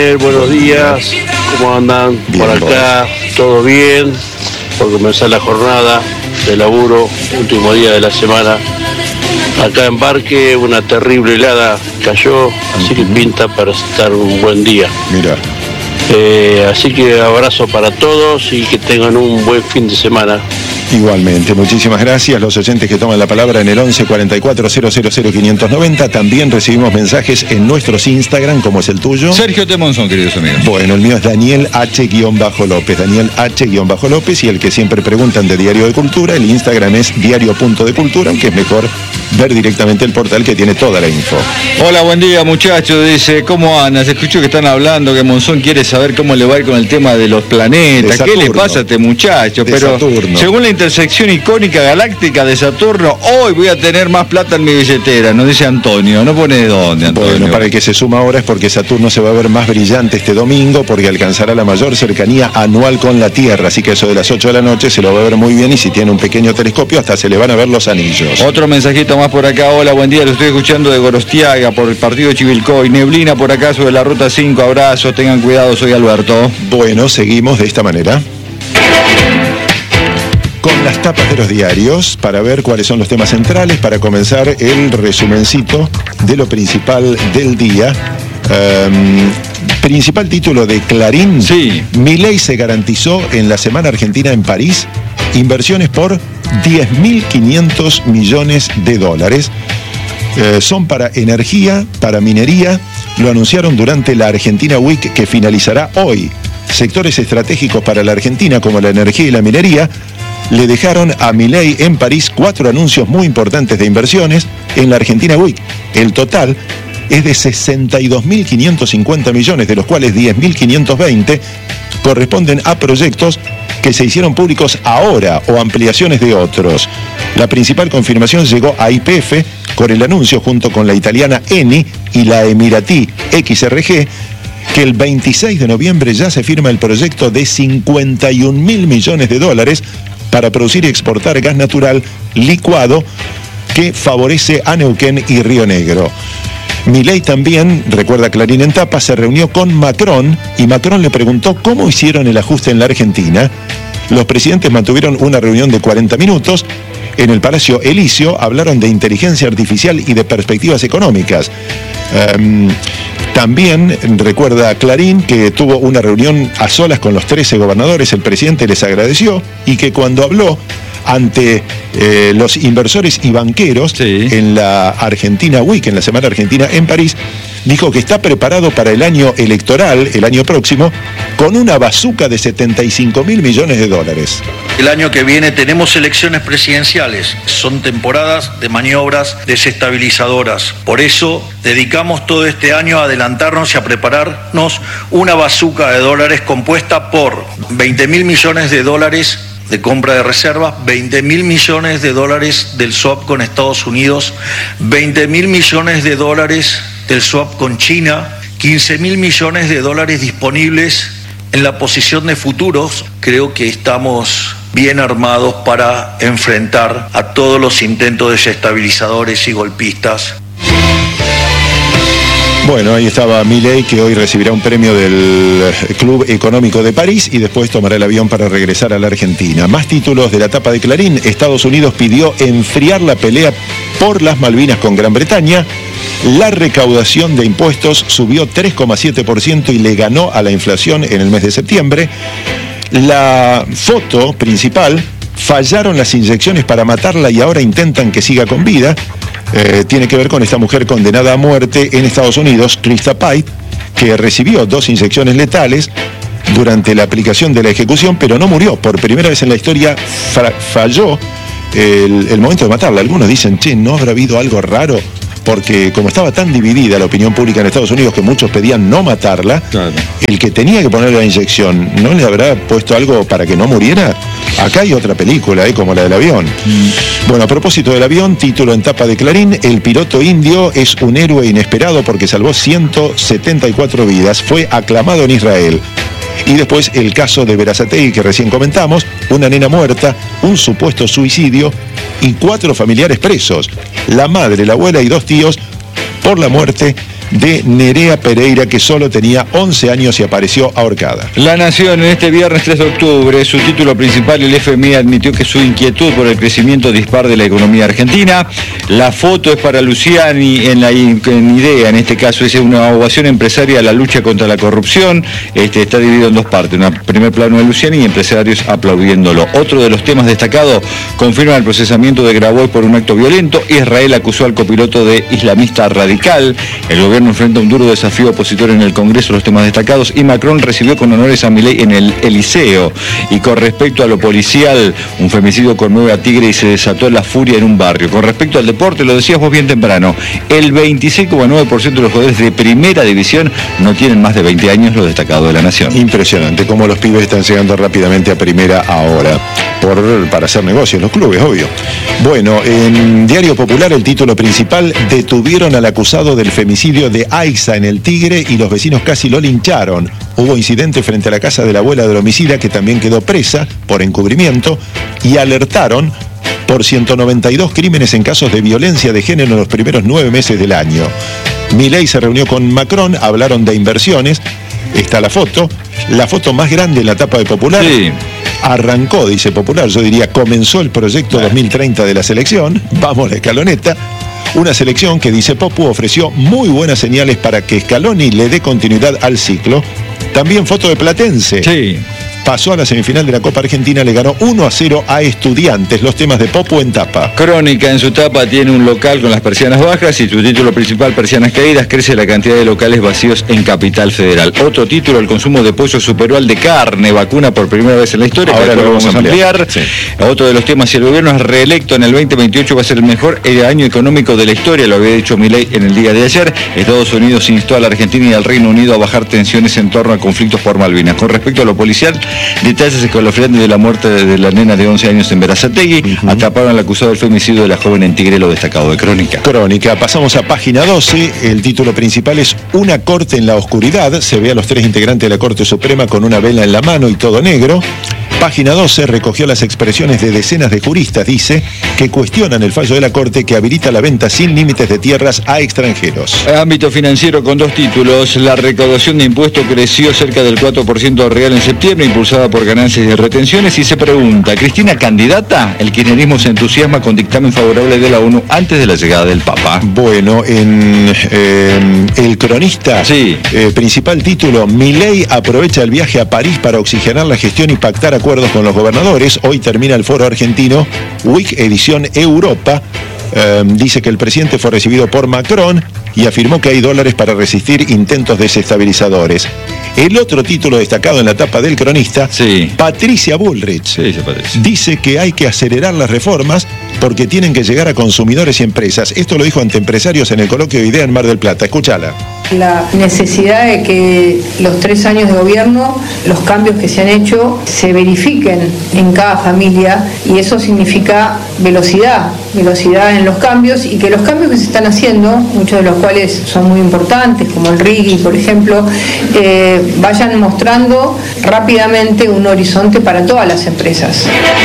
Buenos días, ¿cómo andan? Bien, por acá, todo bien, por comenzar la jornada de laburo, último día de la semana. Acá en Parque una terrible helada cayó, así que pinta para estar un buen día. Mira. Así que abrazo para todos y que tengan un buen fin de semana. Igualmente, muchísimas gracias. Los oyentes que toman la palabra en el 11 44 000 590. También recibimos mensajes en nuestros Instagram, como es el tuyo. Sergio T. Monzón, queridos amigos. Bueno, el mío es Daniel H-López. Daniel H-López, y el que siempre preguntan de Diario de Cultura, el Instagram es diario.decultura, aunque es mejor ver directamente el portal que tiene toda la info. Hola, buen día, muchachos. Dice, ¿cómo andas? Escucho que están hablando, que Monzón quiere saber cómo le va a ir con el tema de los planetas. ¿Qué le pasa a este muchacho? Pero Saturno. Según la intersección icónica galáctica de Saturno, hoy voy a tener más plata en mi billetera, nos dice Antonio. No pone de dónde, Antonio. Bueno, para el que se suma ahora es porque Saturno se va a ver más brillante este domingo, porque alcanzará la mayor cercanía anual con la Tierra, así que eso de las 8 de la noche se lo va a ver muy bien, y si tiene un pequeño telescopio hasta se le van a ver los anillos. Otro mensajito más por acá. Hola, buen día, lo estoy escuchando de Gorostiaga por el partido de Chivilcoy. Neblina por acá sobre la ruta 5, abrazos, tengan cuidado, soy Alberto. Bueno, seguimos de esta manera con las tapas de los diarios para ver cuáles son los temas centrales, para comenzar el resumencito de lo principal del día. Principal título de Clarín. Sí. Milei se garantizó en la Semana Argentina en París inversiones por 10.500 millones de dólares. Son para energía, para minería. Lo anunciaron durante la Argentina Week, que finalizará hoy. Sectores estratégicos para la Argentina, como la energía y la minería, le dejaron a Milei en París 4 anuncios muy importantes de inversiones en la Argentina Week. El total es de 62.550 millones, de los cuales 10.520 corresponden a proyectos que se hicieron públicos ahora o ampliaciones de otros. La principal confirmación llegó a YPF con el anuncio, junto con la italiana Eni y la emiratí XRG, que el 26 de noviembre ya se firma el proyecto de 51.000 millones de dólares para producir y exportar gas natural licuado que favorece a Neuquén y Río Negro. Milei también, recuerda Clarín en tapa, se reunió con Macron y Macron le preguntó cómo hicieron el ajuste en la Argentina. Los presidentes mantuvieron una reunión de 40 minutos en el Palacio Elíseo, hablaron de inteligencia artificial y de perspectivas económicas. También recuerda Clarín que tuvo una reunión a solas con los 13 gobernadores, el presidente les agradeció, y que cuando habló ante los inversores y banqueros en la Argentina Week, en la Semana Argentina en París, dijo que está preparado para el año electoral, el año próximo, con una bazuca de 75.000 millones de dólares. El año que viene tenemos elecciones presidenciales, son temporadas de maniobras desestabilizadoras. Por eso dedicamos todo este año a adelantarnos y a prepararnos una bazuca de dólares compuesta por 20.000 millones de dólares de compra de reservas, 20.000 millones de dólares del swap con Estados Unidos, 20.000 millones de dólares del swap con China, 15.000 millones de dólares disponibles en la posición de futuros. Creo que estamos bien armados para enfrentar a todos los intentos desestabilizadores y golpistas. Bueno, ahí estaba Milei, que hoy recibirá un premio del Club Económico de París y después tomará el avión para regresar a la Argentina. Más títulos de la tapa de Clarín. Estados Unidos pidió enfriar la pelea por las Malvinas con Gran Bretaña. La recaudación de impuestos subió 3,7% y le ganó a la inflación en el mes de septiembre. La foto principal: fallaron las inyecciones para matarla y ahora intentan que siga con vida. Tiene que ver con esta mujer condenada a muerte en Estados Unidos, Krista Pite, que recibió 2 inyecciones letales durante la aplicación de la ejecución, pero no murió. Por primera vez en la historia falló el momento de matarla. Algunos dicen, che, ¿no habrá habido algo raro? Porque como estaba tan dividida la opinión pública en Estados Unidos que muchos pedían no matarla, claro, el que tenía que ponerle la inyección, ¿no le habrá puesto algo para que no muriera? Acá hay otra película, como la del avión. Bueno, a propósito del avión, título en tapa de Clarín: el piloto indio es un héroe inesperado porque salvó 174 vidas, fue aclamado en Israel. Y después el caso de Berazategui, que recién comentamos: una nena muerta, un supuesto suicidio y 4 familiares presos, la madre, la abuela y 2 tíos, por la muerte de Nerea Pereira, que solo tenía 11 años y apareció ahorcada. La Nación, en este viernes 3 de octubre, su título principal, el FMI admitió que su inquietud por el crecimiento dispar de la economía argentina. La foto es para Luciani en IDEA, en este caso es una ovación empresaria a la lucha contra la corrupción. Está dividido en dos partes, un primer plano de Luciani y empresarios aplaudiéndolo. Otro de los temas destacados, confirma el procesamiento de Grabois por un acto violento. Israel acusó al copiloto de islamista radical. El gobierno enfrenta un duro desafío opositor en el Congreso, los temas destacados. Y Macron recibió con honores a Milei en el Eliseo. Y con respecto a lo policial, un femicidio conmueve a Tigre y se desató la furia en un barrio. Con respecto al deporte, lo decías vos bien temprano, el 26,9% de los jugadores de primera división no tienen más de 20 años, lo destacado de la Nación. Impresionante cómo los pibes están llegando rápidamente a primera ahora, para hacer negocios, los clubes, obvio. Bueno, en Diario Popular el título principal: detuvieron al acusado del femicidio de Aixa en el Tigre y los vecinos casi lo lincharon. Hubo incidente frente a la casa de la abuela del homicida, que también quedó presa por encubrimiento, y alertaron por 192 crímenes en casos de violencia de género en los primeros 9 meses del año. Milei se reunió con Macron, hablaron de inversiones. Está la foto más grande en la tapa de Popular. Sí. Arrancó, dice Popular, yo diría comenzó el proyecto 2030 de la selección. Vamos a la escaloneta. Una selección que, dice Popu, ofreció muy buenas señales para que Scaloni le dé continuidad al ciclo. También foto de Platense. Sí. Pasó a la semifinal de la Copa Argentina, le ganó 1-0 a Estudiantes. Los temas de Popu en tapa. Crónica en su tapa tiene un local con las persianas bajas y su título principal, persianas caídas, crece la cantidad de locales vacíos en Capital Federal. Otro título, el consumo de pollo superó al de carne, vacuna por primera vez en la historia. Ahora lo vamos a ampliar. Sí. Otro de los temas, si el gobierno es reelecto en el 2028 va a ser el mejor año económico de la historia, lo había dicho Milei en el día de ayer. Estados Unidos instó a la Argentina y al Reino Unido a bajar tensiones en torno a conflictos por Malvinas. Con respecto a lo policial, detalles escalofriantes de la muerte de la nena de 11 años en Berazategui. Atraparon al acusado del femicidio de la joven en Tigre, lo destacado de Crónica. Crónica, pasamos a página 12. El título principal es Una corte en la oscuridad. Se ve a los 3 integrantes de la Corte Suprema con una vela en la mano y todo negro. Página 12 recogió las expresiones de decenas de juristas, dice, que cuestionan el fallo de la Corte que habilita la venta sin límites de tierras a extranjeros. Ámbito financiero con 2 títulos. La recaudación de impuestos creció cerca del 4% real en septiembre, impulsada por ganancias y retenciones. Y se pregunta, ¿Cristina candidata? El kirchnerismo se entusiasma con dictamen favorable de la ONU antes de la llegada del Papa. Bueno, en El Cronista, sí. Principal título: Milei aprovecha el viaje a París para oxigenar la gestión y pactar acuerdos con los gobernadores. Hoy termina el foro argentino WIC edición Europa. Dice que el presidente fue recibido por Macron y afirmó que hay dólares para resistir intentos desestabilizadores. El otro título destacado en la tapa del Cronista, sí. Patricia Bullrich, sí, se parece. Dice que hay que acelerar las reformas porque tienen que llegar a consumidores y empresas. Esto lo dijo ante empresarios en el coloquio de IDEA en Mar del Plata. Escúchala. La necesidad de que los 3 años de gobierno, los cambios que se han hecho, se verifiquen en cada familia, y eso significa velocidad en los cambios, y que los cambios que se están haciendo, muchos de los cuales son muy importantes, como el RIGI, por ejemplo, vayan mostrando rápidamente un horizonte para todas las empresas.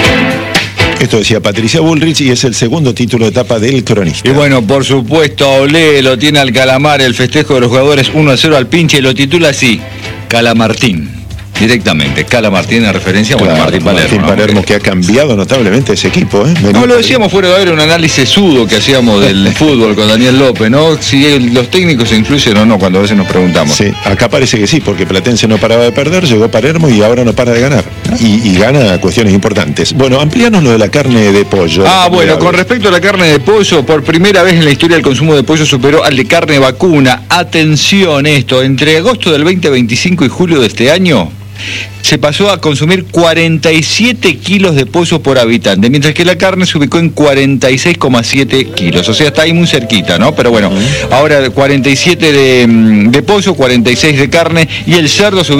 Esto decía Patricia Bullrich y es el segundo título de etapa del Cronista. Y bueno, por supuesto, Olé lo tiene al Calamar, el festejo de los jugadores 1-0 al Pinche, y lo titula así, Calamartín. Directamente, Calamartín en referencia a Martín Palermo. Martín Palermo, que ha cambiado notablemente ese equipo. No, lo decíamos fuera de haber un análisis sudo que hacíamos del fútbol con Daniel López, ¿no? Si los técnicos se influyen o no, cuando a veces nos preguntamos. Sí, acá parece que sí, porque Platense no paraba de perder, llegó Palermo y ahora no para de ganar. Y gana cuestiones importantes. Bueno, amplíanos lo de la carne de pollo. Bueno, con respecto a la carne de pollo, por primera vez en la historia el consumo de pollo superó al de carne vacuna. Atención esto, entre agosto del 2025 y julio de este año, se pasó a consumir 47 kilos de pollo por habitante, mientras que la carne se ubicó en 46,7 kilos. O sea, está ahí muy cerquita, ¿no? Pero bueno, ahora 47 de pollo, 46 de carne, y el cerdo se